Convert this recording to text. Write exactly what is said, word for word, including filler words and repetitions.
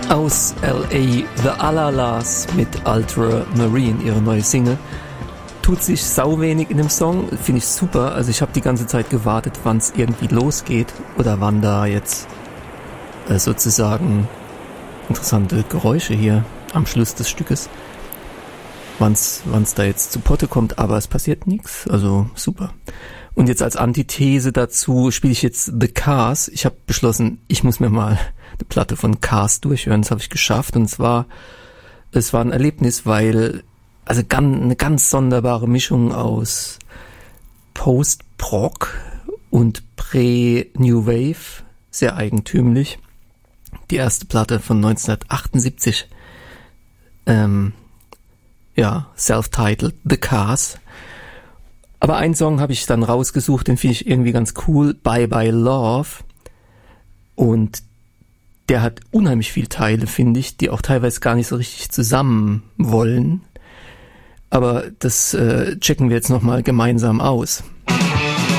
Aus L A, The Alalas mit Ultramarine, ihre neue Single. Tut sich sau wenig in dem Song, finde ich super. Also ich habe die ganze Zeit gewartet, wann es irgendwie losgeht oder wann da jetzt äh, sozusagen interessante Geräusche hier am Schluss des Stückes, wann es da jetzt zu Potte kommt, aber es passiert nichts, also super. Und jetzt als Antithese dazu spiele ich jetzt The Cars. Ich habe beschlossen, ich muss mir mal eine Platte von Cars durchhören, das habe ich geschafft und zwar, es war ein Erlebnis, weil, also ganz, eine ganz sonderbare Mischung aus Post-Prog und Prä-New Wave, sehr eigentümlich. Die erste Platte von neunzehnhundertachtundsiebzig, ähm, ja, self-titled, The Cars. Aber einen Song habe ich dann rausgesucht, den finde ich irgendwie ganz cool, Bye Bye Love. Und der hat unheimlich viele Teile, finde ich, die auch teilweise gar nicht so richtig zusammen wollen. Aber das äh, checken wir jetzt nochmal gemeinsam aus.